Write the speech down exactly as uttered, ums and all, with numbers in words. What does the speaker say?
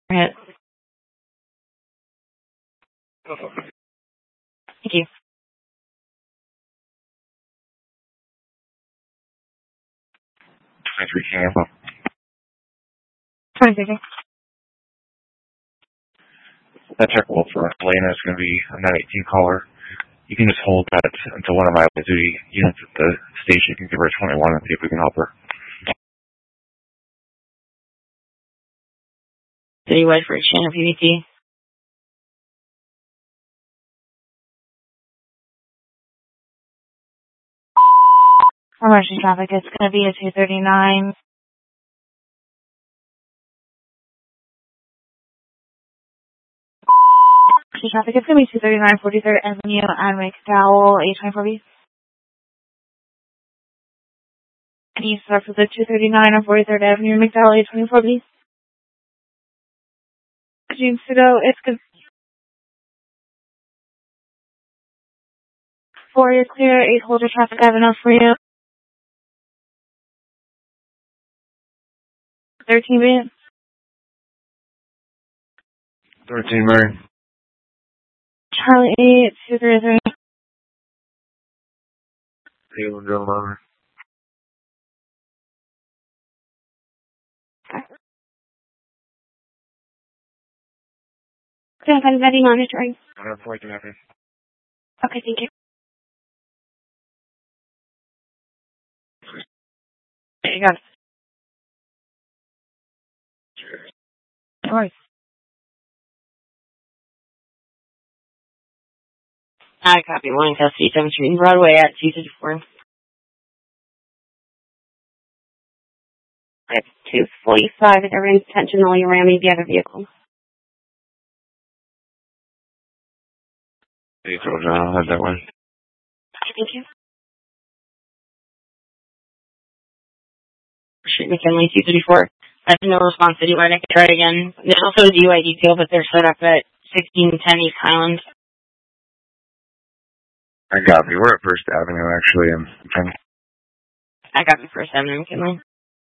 Right. Thank you. twenty-three Campo. twenty-three. That check will for Elena is going to be a nine eighteen caller. You can just hold that until one of my duty units at the station can give her twenty-one and see if we can help her. Citywide for Shannon P V T. Emergency traffic, it's going to be a two thirty-nine. Emergency traffic, it's going to be two thirty-nine forty-third Avenue and McDowell, A twenty-four B. Can you start for the two thirty-nine on forty-third Avenue and McDowell, A twenty-four B? June Sudo, it's good. Four, you're clear. Eight, hold your traffic. I have enough for you. thirteen B. thirteen, Mary. Charlie eight, two thirty-three. Taylor, John Lover. Can I find monitoring? I don't know what can happen. Okay, thank you. There you go. No worries. I copy one custody, seventh Street and Broadway at two fifty-four. At two forty-five, at everyone's attention, all your ramming the other vehicle. Hey, so John, I'll have that one. Okay, thank you. Street McKinley, two thirty-four. I have no response citywide. I can try again. There's also a D U I detail, but they're set up at sixteen ten East Highland. I got me. We're at First Avenue, actually. I'm trying. I got me First Avenue McKinley.